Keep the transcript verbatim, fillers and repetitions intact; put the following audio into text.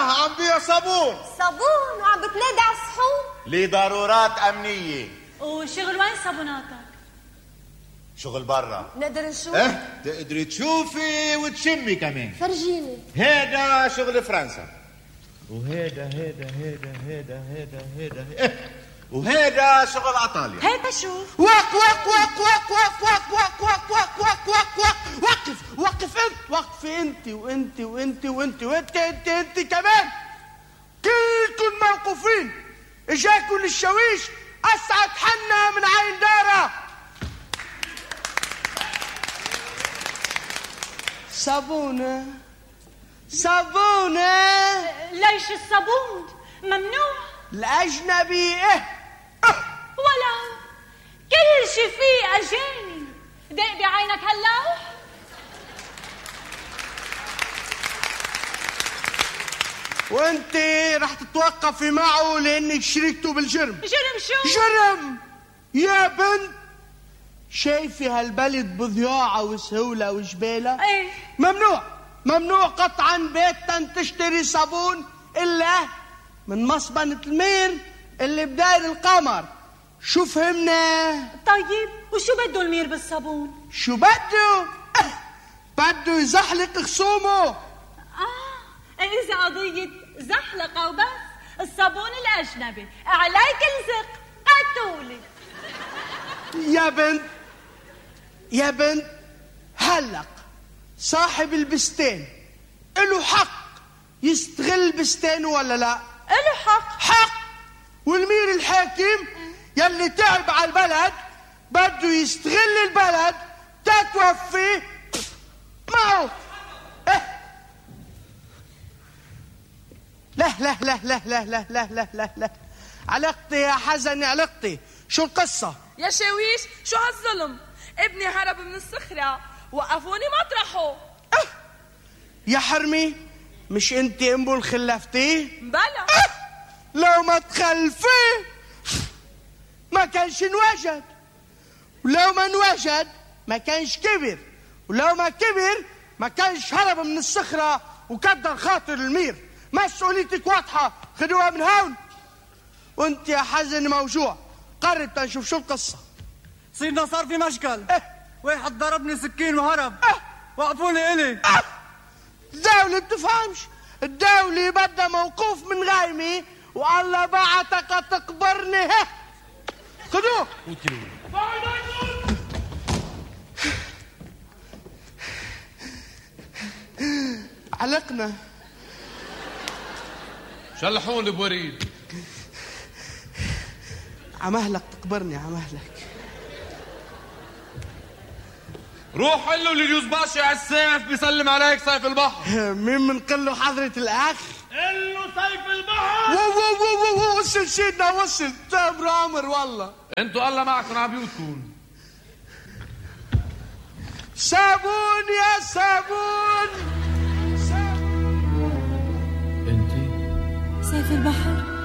عم بيع صابون. صابون وعم بتنادي على الصحون لضرورات أمنية. وشغل وين صابوناتك؟ شغل برا. نقدر نشوف؟ اه تقدري تشوفي وتشمي كمان. فرجيني. هيدا شغل فرنسا. وهيدا هيدا هيدا هيدا هيدا هيدا اه. وهيدا شغل ايطاليا. هيدا شوف. وق وق وق وق وق وق وق وق وق وق وق وق وقف وقف انت وقفي انت وانت وانت وانت وانت انت انت كمان كلكم موقوفين. اجاكم الشاويش اسعد حنا من عين داره. صابونة صابونة. ليش الصابون ممنوع؟ الأجنبي إيه ولا كل شي فيه أجانب. دق بعينك هلا. وانت رح تتوقفي معه لانك شركته بالجرم. جرم شو؟ جرم يا بنت. شايفي هالبلد بضياعة وسهولة وجبالة؟ ايه ممنوع ممنوع قطعا بيتا تشتري صابون إلا من مصبنة المير اللي بداير القمر. شو فهمنا؟ طيب وشو بده المير بالصابون؟ شو بده؟ أه بده يزحلق خصومه. اه إذا قضية زحلقة وبس. الصابون الأجنبي عليك الزق قتولي. يا بنت يا بنت هلق صاحب البستان له حق يستغل بستانه ولا لا؟ له حق. حق. والمير الحاكم يلي تعب على البلد بده يستغل البلد تتوفي معه. إيه؟ لا لا لا لا لا لا لا لا لا لا علقتي يا حزني علقتي. شو القصة؟ يا شاويش شو هالظلم؟ ابني هرب من الصخرة وقفوني مطرحه. أه. يا حرمي مش انت امبو الخلفتيه؟ بلا. أه. لو ما تخلفيه ما كانش انوجد، ولو ما انوجد ما كانش كبر، ولو ما كبر ما كانش هرب من الصخرة وكدر خاطر المير. مسؤوليتك واضحة، خدوها من هون. وانت يا حزن موجوع قرب تنشوف شو القصة. سيدنا صار في مشكل. اه واحد ضربني سكين وهرب. اه وقفوني إلي. اه الدولة بتفهمش. الدولة بدها موقوف من غايمي والله بعتك تقبرني. ها خدوه. علقنا. شلحوني بوريد. عمهلك تقبرني عمهلك. روح قل له لليوز باشا على السيف بيسلم عليك سيف البحر. مين منقل له حضرة الأخ؟ قل له سيف البحر. وو وو وو وو وصل سيدنا وصل. تامر عمر والله. انتوا الله معكم على بيوتكم. صابون يا صابون. انتي سيف البحر.